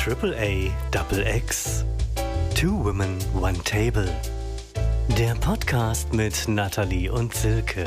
AAA Double X. Two Women, One Table. Der Podcast mit Nathalie und Silke.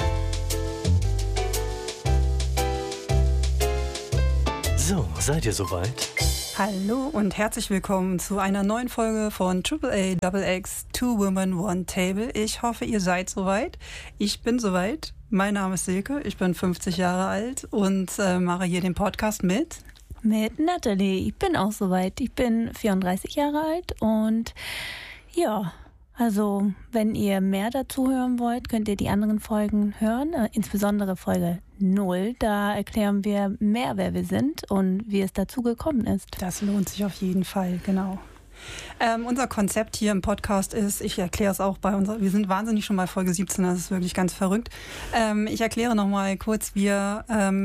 So, seid ihr soweit? Hallo und herzlich willkommen zu einer neuen Folge von AAA Double X, Two Women, One Table. Ich hoffe, ihr seid soweit. Ich bin soweit. Mein Name ist Silke, ich bin 50 Jahre alt und mache hier den Podcast mit Nathalie. Ich bin auch soweit. Ich bin 34 Jahre alt und ja, also wenn ihr mehr dazu hören wollt, könnt ihr die anderen Folgen hören, insbesondere Folge 0. Da erklären wir mehr, wer wir sind und wie es dazu gekommen ist. Das lohnt sich auf jeden Fall, genau. Unser Konzept hier im Podcast ist, ich erkläre es auch wir sind wahnsinnig schon bei Folge 17, das ist wirklich ganz verrückt. Ich erkläre nochmal kurz, wir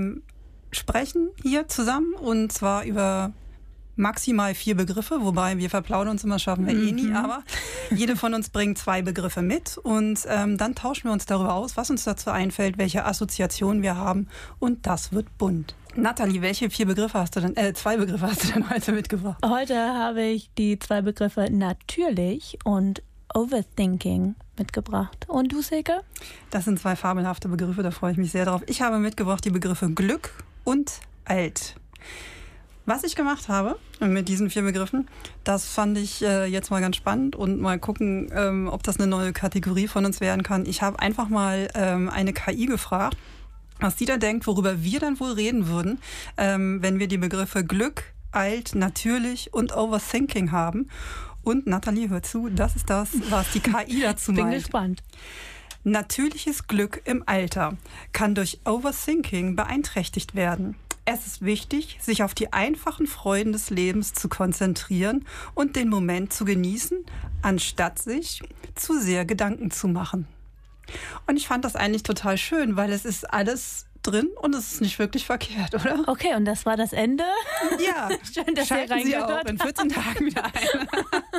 sprechen hier zusammen und zwar über maximal 4 Begriffe, wobei wir verplaudern uns immer, schaffen wir eh nie, aber jede von uns bringt 2 Begriffe mit und dann tauschen wir uns darüber aus, was uns dazu einfällt, welche Assoziationen wir haben und das wird bunt. Nathalie, welche 2 Begriffe hast du denn heute mitgebracht? Heute habe ich die 2 Begriffe natürlich und Overthinking mitgebracht. Und du, Silke? Das sind 2 fabelhafte Begriffe, da freue ich mich sehr drauf. Ich habe mitgebracht die Begriffe Glück und alt. Was ich gemacht habe mit diesen 4 Begriffen, das fand ich jetzt mal ganz spannend und mal gucken, ob das eine neue Kategorie von uns werden kann. Ich habe einfach mal eine KI gefragt, was die da denkt, worüber wir dann wohl reden würden, wenn wir die Begriffe Glück, alt, natürlich und Overthinking haben. Und Nathalie, hör zu, das ist das, was die KI dazu meint. Bin gespannt. Natürliches Glück im Alter kann durch Overthinking beeinträchtigt werden. Es ist wichtig, sich auf die einfachen Freuden des Lebens zu konzentrieren und den Moment zu genießen, anstatt sich zu sehr Gedanken zu machen. Und ich fand das eigentlich total schön, weil es ist alles drin und es ist nicht wirklich verkehrt, oder? Okay, und das war das Ende? Ja, schön, dass ihr schalten Sie auch reingehört in 14 Tagen wieder ein.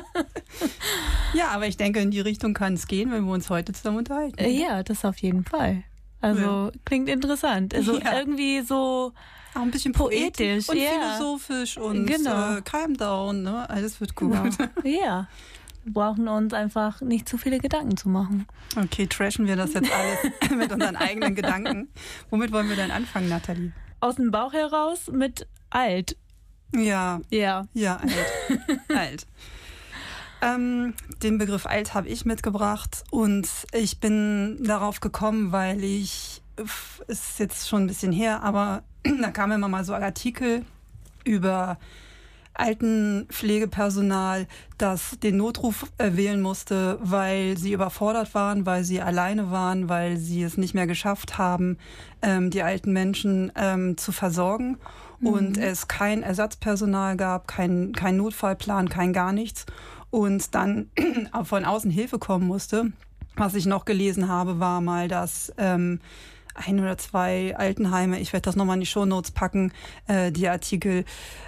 Ja, aber ich denke, in die Richtung kann es gehen, wenn wir uns heute zusammen unterhalten. Ja, das auf jeden Fall. Also klingt interessant. Also irgendwie so auch ein bisschen poetisch und philosophisch und genau. Calm down, ne? Alles wird gut. Genau. Ja, wir brauchen uns einfach nicht zu viele Gedanken zu machen. Okay, trashen wir das jetzt alles mit unseren eigenen Gedanken. Womit wollen wir denn anfangen, Nathalie? Aus dem Bauch heraus mit alt. Ja, alt. Alt. Den Begriff alt habe ich mitgebracht und ich bin darauf gekommen, weil es ist jetzt schon ein bisschen her, aber da kamen immer mal so Artikel über Altenpflegepersonal, das den Notruf wählen musste, weil sie überfordert waren, weil sie alleine waren, weil sie es nicht mehr geschafft haben, die alten Menschen zu versorgen und es kein Ersatzpersonal gab, kein Notfallplan, kein gar nichts und dann von außen Hilfe kommen musste. Was ich noch gelesen habe, war mal, dass 1 oder 2 Altenheime, ich werde das nochmal in die Shownotes packen, die Artikel,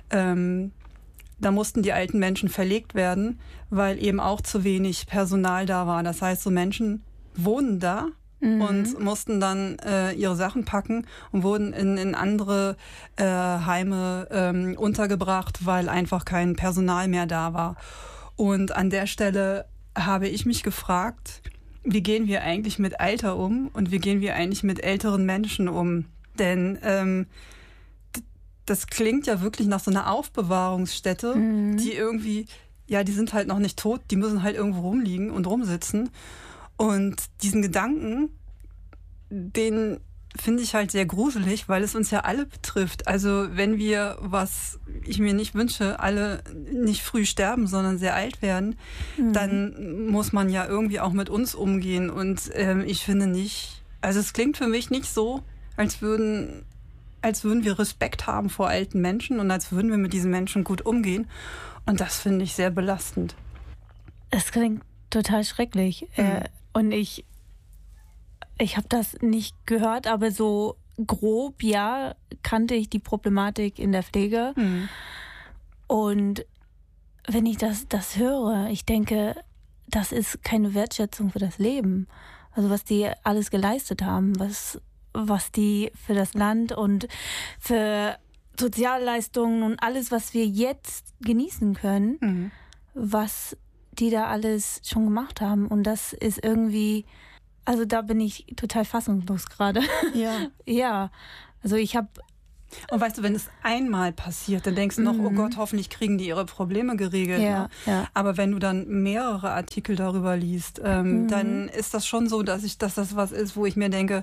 da mussten die alten Menschen verlegt werden, weil eben auch zu wenig Personal da war. Das heißt, so Menschen wohnen da und mussten dann ihre Sachen packen und wurden in andere Heime untergebracht, weil einfach kein Personal mehr da war. Und an der Stelle habe ich mich gefragt, wie gehen wir eigentlich mit Alter um und wie gehen wir eigentlich mit älteren Menschen um? Denn das klingt ja wirklich nach so einer Aufbewahrungsstätte, die irgendwie, ja, die sind halt noch nicht tot, die müssen halt irgendwo rumliegen und rumsitzen. Und diesen Gedanken, den finde ich halt sehr gruselig, weil es uns ja alle betrifft. Also wenn wir, was ich mir nicht wünsche, alle nicht früh sterben, sondern sehr alt werden, dann muss man ja irgendwie auch mit uns umgehen. Und ich finde nicht, also es klingt für mich nicht so, als würden wir Respekt haben vor alten Menschen und als würden wir mit diesen Menschen gut umgehen. Und das finde ich sehr belastend. Es klingt total schrecklich. Und ich habe das nicht gehört, aber so grob, ja, kannte ich die Problematik in der Pflege. Und wenn ich das höre, ich denke, das ist keine Wertschätzung für das Leben. Also was die alles geleistet haben, was die für das Land und für Sozialleistungen und alles, was wir jetzt genießen können, was die da alles schon gemacht haben. Und das ist irgendwie, also da bin ich total fassungslos gerade. Ja. Ja, also ich habe... Und weißt du, wenn es einmal passiert, dann denkst du noch, oh Gott, hoffentlich kriegen die ihre Probleme geregelt. Ja, ne? ja. Aber wenn du dann mehrere Artikel darüber liest, dann ist das schon so, dass das was ist, wo ich mir denke,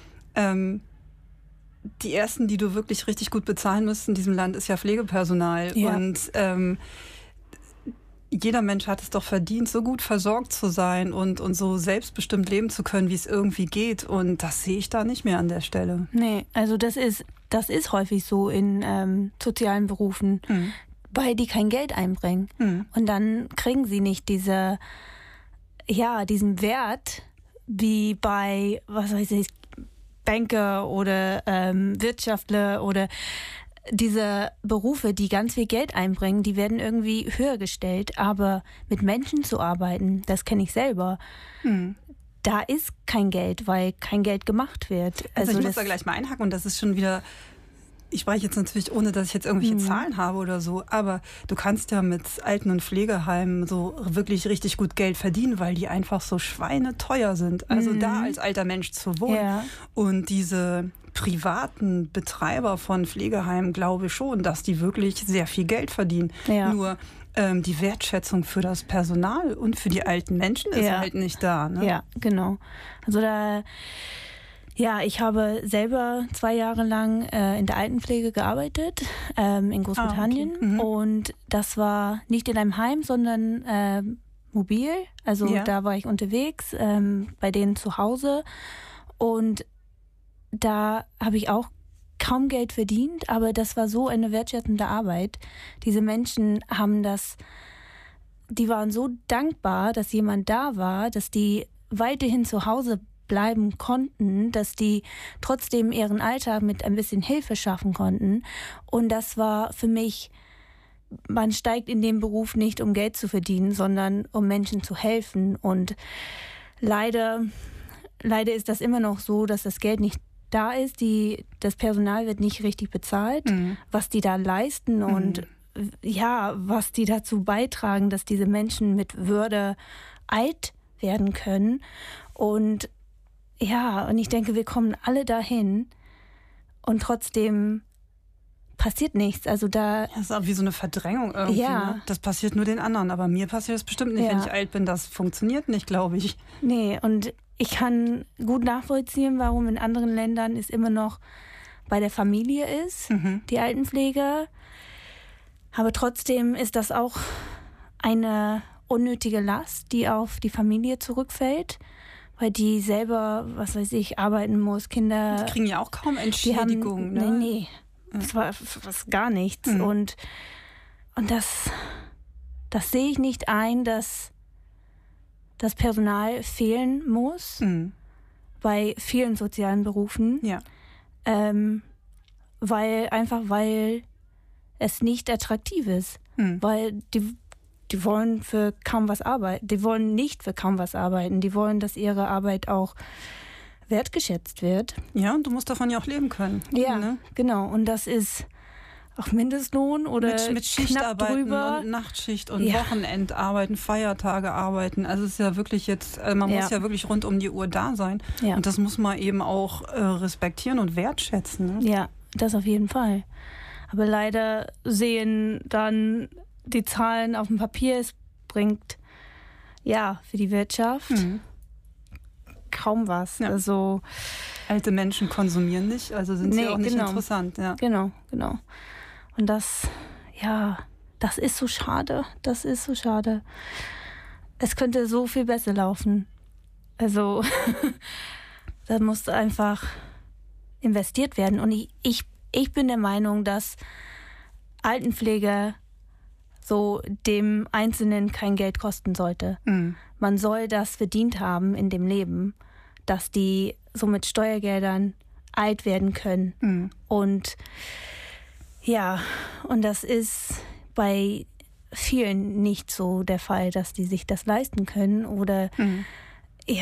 die ersten, die du wirklich richtig gut bezahlen müsst in diesem Land, ist ja Pflegepersonal. Ja. Und jeder Mensch hat es doch verdient, so gut versorgt zu sein und so selbstbestimmt leben zu können, wie es irgendwie geht. Und das sehe ich da nicht mehr an der Stelle. Nee, also das ist häufig so in sozialen Berufen, weil die kein Geld einbringen. Und dann kriegen sie nicht diesen Wert wie bei, was weiß ich, Banker oder Wirtschaftler oder diese Berufe, die ganz viel Geld einbringen, die werden irgendwie höher gestellt. Aber mit Menschen zu arbeiten, das kenne ich selber. Da ist kein Geld, weil kein Geld gemacht wird. Also ich muss da gleich mal einhaken und das ist schon wieder, ich spreche jetzt natürlich, ohne dass ich jetzt irgendwelche Zahlen habe oder so, aber du kannst ja mit Alten- und Pflegeheimen so wirklich richtig gut Geld verdienen, weil die einfach so schweineteuer sind. Also da als alter Mensch zu wohnen. Ja. Und diese privaten Betreiber von Pflegeheimen, glaube ich schon, dass die wirklich sehr viel Geld verdienen. Ja. Nur die Wertschätzung für das Personal und für die alten Menschen ist halt nicht da. Ne? Ja, genau. Also ich habe selber 2 Jahre lang in der Altenpflege gearbeitet, in Großbritannien. Okay. Und das war nicht in einem Heim, sondern mobil. Also da war ich unterwegs, bei denen zu Hause. Und da habe ich auch kaum Geld verdient, aber das war so eine wertschätzende Arbeit. Diese Menschen die waren so dankbar, dass jemand da war, dass die weiterhin zu Hause bleiben konnten, dass die trotzdem ihren Alltag mit ein bisschen Hilfe schaffen konnten. Und das war für mich, man steigt in den Beruf nicht, um Geld zu verdienen, sondern um Menschen zu helfen. Und leider ist das immer noch so, dass das Geld nicht da ist, das Personal wird nicht richtig bezahlt, was die da leisten und was die dazu beitragen, dass diese Menschen mit Würde alt werden können. Und ich denke, wir kommen alle dahin und trotzdem passiert nichts. Also das ist auch wie so eine Verdrängung irgendwie. Ja. Ne? Das passiert nur den anderen, aber mir passiert das bestimmt nicht, wenn ich alt bin. Das funktioniert nicht, glaube ich. Nee, und ich kann gut nachvollziehen, warum in anderen Ländern es immer noch bei der Familie ist, die Altenpflege. Aber trotzdem ist das auch eine unnötige Last, die auf die Familie zurückfällt, weil die selber, was weiß ich, arbeiten muss, Kinder... Die kriegen ja auch kaum Entschädigung, ne? Nee. Das war gar nichts. Und das sehe ich nicht ein, dass das Personal fehlen muss bei vielen sozialen Berufen. Ja. Weil es nicht attraktiv ist. Weil die wollen für kaum was arbeiten. Die wollen nicht für kaum was arbeiten. Die wollen, dass ihre Arbeit auch wertgeschätzt wird. Ja, und du musst davon ja auch leben können. Ja, ne? Genau. Und das ist auch Mindestlohn oder mit Schichtarbeiten drüber. Und Nachtschicht und Wochenendarbeiten, Feiertage arbeiten. Also es ist ja wirklich jetzt, man muss ja wirklich rund um die Uhr da sein. Ja. Und das muss man eben auch respektieren und wertschätzen. Ne? Ja, das auf jeden Fall. Aber leider sehen dann die Zahlen auf dem Papier, es bringt für die Wirtschaft kaum was. Ja. Also alte Menschen konsumieren nicht, also sind sie auch nicht interessant. Ja. Genau. Und das ist so schade. Das ist so schade. Es könnte so viel besser laufen. Also da muss einfach investiert werden. Und ich bin der Meinung, dass Altenpflege so dem Einzelnen kein Geld kosten sollte. Man soll das verdient haben in dem Leben, dass die so mit Steuergeldern alt werden können. Und das ist bei vielen nicht so der Fall, dass die sich das leisten können oder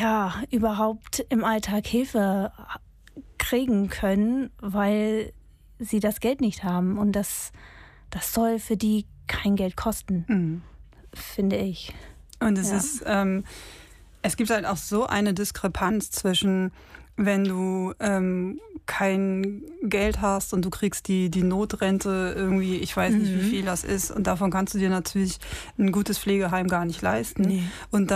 überhaupt im Alltag Hilfe kriegen können, weil sie das Geld nicht haben. Und das soll für die kein Geld kosten, finde ich. Und es gibt halt auch so eine Diskrepanz zwischen, wenn du kein Geld hast und du kriegst die Notrente irgendwie, ich weiß nicht, wie viel das ist, und davon kannst du dir natürlich ein gutes Pflegeheim gar nicht leisten. Nee. Und